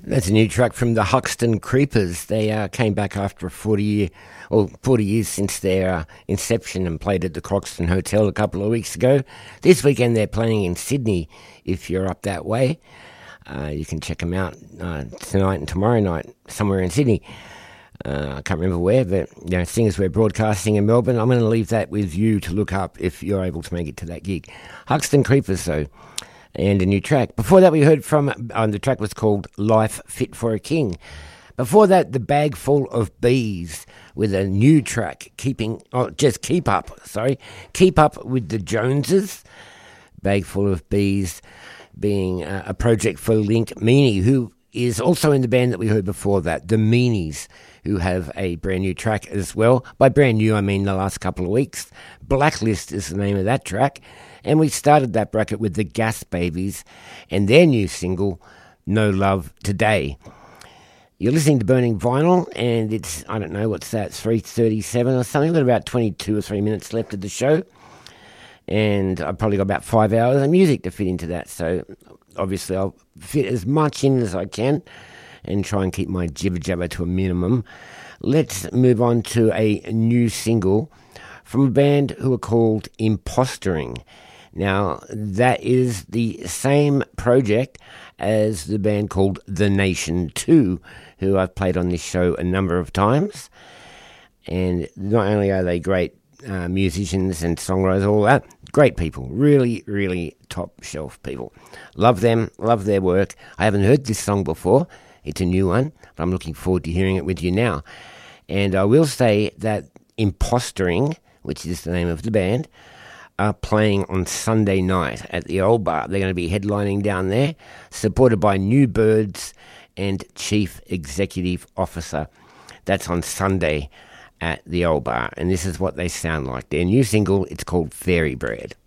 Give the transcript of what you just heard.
That's a new track from the Huxton Creepers. They came back after 40 years since their inception and played at the Croxton Hotel a couple of weeks ago. This weekend they're playing in Sydney. If you're up that way, you can check them out tonight and tomorrow night somewhere in Sydney. I can't remember where, but seeing as we're broadcasting in Melbourne, I'm going to leave that with you to look up if you're able to make it to that gig. Huxton Creepers, though. And a new track. Before that, we heard from, the track was called Life Fit for a King. Before that, The Bag Full of Bees with a new track, Keep Up with the Joneses. Bag Full of Bees being a project for Link Meaney, who is also in the band that we heard before that, the Meanies, who have a brand new track as well. By brand new, I mean the last couple of weeks. Blacklist is the name of that track. And we started that bracket with the Gas Babies and their new single, No Love Today. You're listening to Burning Vinyl, and it's, I don't know, what's that, 3:37 or something? We've got about 22 or 3 minutes left of the show. And I've probably got about 5 hours of music to fit into that. So obviously I'll fit as much in as I can and try and keep my jibber-jabber to a minimum. Let's move on to a new single from a band who are called Impostering. Now, that is the same project as the band called The Nation 2, who I've played on this show a number of times. And not only are they great musicians and songwriters, all that, great people, really, really top shelf people. Love them, love their work. I haven't heard this song before. It's a new one, but I'm looking forward to hearing it with you now. And I will say that Impostering, which is the name of the band, are playing on Sunday night at the Old Bar. They're going to be headlining down there, supported by New Birds and Chief Executive Officer. That's on Sunday at the Old Bar, and this is what they sound like. Their new single, it's called Fairy Bread.